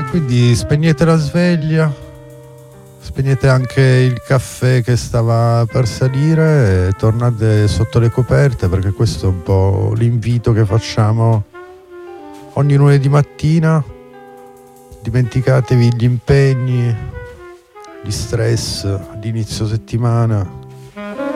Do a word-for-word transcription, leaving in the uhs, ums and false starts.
Quindi spegnete la sveglia, spegnete anche il caffè che stava per salire e tornate sotto le coperte, perché questo è un po' l'invito che facciamo ogni lunedì mattina. Dimenticatevi gli impegni, gli stress di inizio settimana,